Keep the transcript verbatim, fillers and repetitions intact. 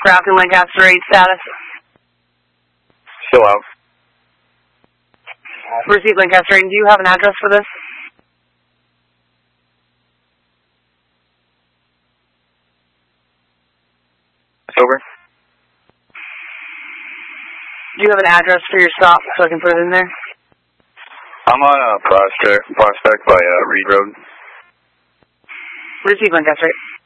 aircraft in Lancaster eight status. Still out. Received Lancaster eight. Do you have an address for this? Over. Do you have an address for your stop so I can put it in there? I'm on a prospect, prospect by uh, Reed Road. Received Lancaster eight.